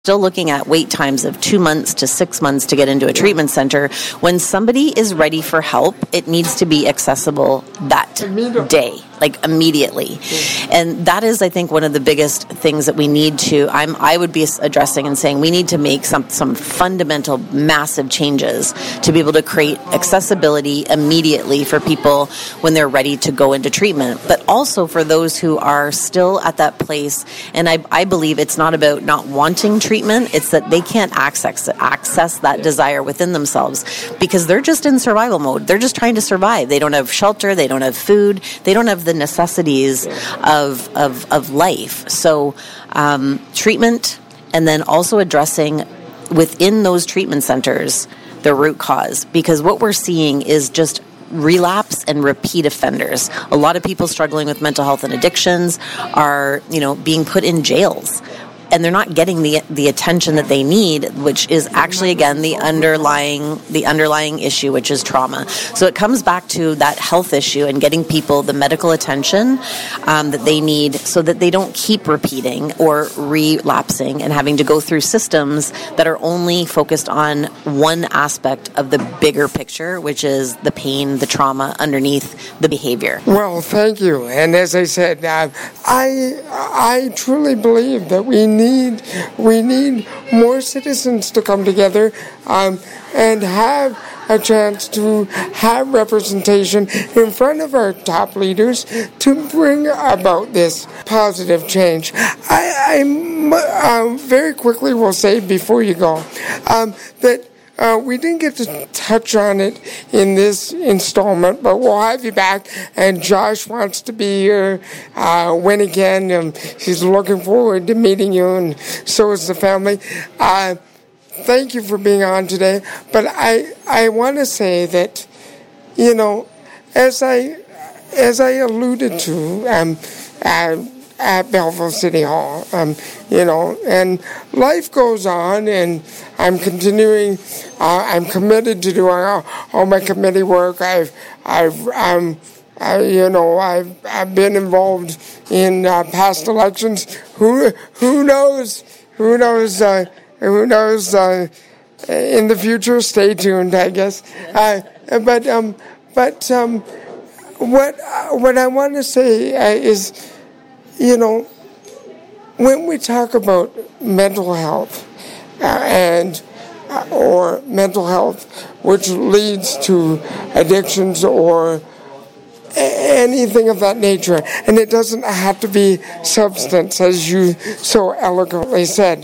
still looking at wait times of 2 months to 6 months to get into a treatment center. When somebody is ready for help, it needs to be accessible that day, like immediately. And that is, I think, one of the biggest things that we need to, I would be addressing and saying we need to make some fundamental, massive changes to be able to create accessibility immediately for people when they're ready to go into treatment. But also for those who are still at that place, and I believe it's not about not wanting treatment, it's that they can't access that desire within themselves because they're just in survival mode. They're just trying to survive. They don't have shelter, they don't have food, they don't have the necessities of life. So treatment, and then also addressing within those treatment centers the root cause, because what we're seeing is just relapse and repeat offenders. A lot of people struggling with mental health and addictions are, being put in jails, and they're not getting the attention that they need, which is actually, again, the underlying issue, which is trauma. So it comes back to that health issue and getting people the medical attention that they need so that they don't keep repeating or relapsing and having to go through systems that are only focused on one aspect of the bigger picture, which is the pain, the trauma underneath the behavior. Well, thank you. And as I said, I truly believe that we need more citizens to come together and have a chance to have representation in front of our top leaders to bring about this positive change. I very quickly will say before you go that we didn't get to touch on it in this installment, but we'll have you back. And Josh wants to be here when again. He's looking forward to meeting you, and so is the family. Thank you for being on today. But I want to say that, as I alluded to, at Belleville City Hall, and life goes on, and I'm continuing. I'm committed to doing all my committee work. I've been involved in past elections. Who knows? In the future, stay tuned, I guess. But what I want to say is, when we talk about mental health or mental health which leads to addictions or anything of that nature, and it doesn't have to be substance, as you so eloquently said,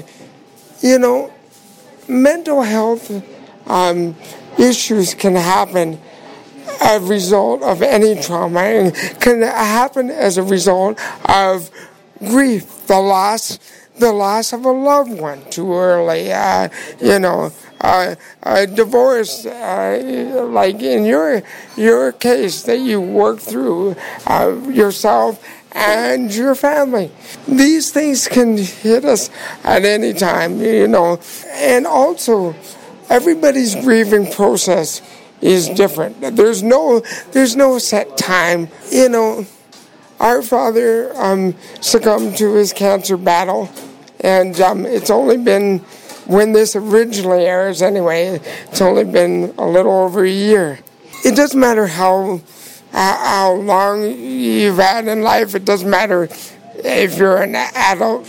mental health issues can happen as a result of any trauma, and can happen as a result of grief, the loss of a loved one too early, a divorce, like in your case that you worked through yourself and your family. These things can hit us at any time, and also everybody's grieving process is different. There's no set time. Our father succumbed to his cancer battle, and it's only been, when this originally airs anyway, it's only been a little over a year. It doesn't matter how long you've had in life. It doesn't matter if you're an adult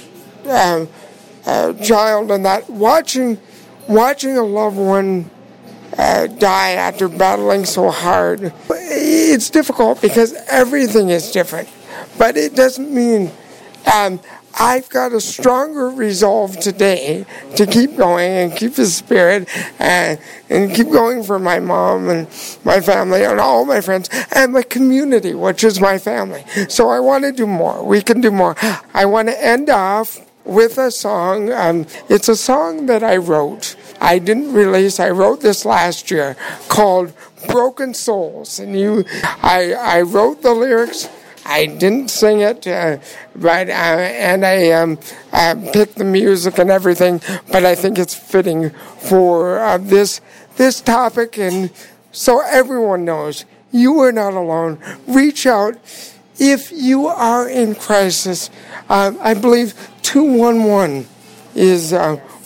child, and that watching a loved one die after battling so hard, it's difficult because everything is different. But it doesn't mean I've got a stronger resolve today to keep going and keep the spirit and keep going for my mom and my family and all my friends and my community, which is my family. So I want to do more. We can do more. I want to end off with a song. It's a song that I wrote. I didn't release. I wrote this last year, called "Broken Souls," and I wrote the lyrics. I didn't sing it, but I picked the music and everything. But I think it's fitting for this topic, and so everyone knows you are not alone. Reach out if you are in crisis. I believe 211 is